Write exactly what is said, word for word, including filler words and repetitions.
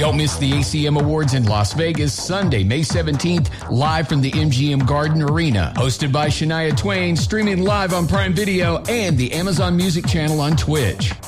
Don't miss the A C M Awards in Las Vegas, Sunday, May seventeenth, live from the M G M Garden Arena. Hosted by Shania Twain, streaming live on Prime Video and the Amazon Music channel on Twitch.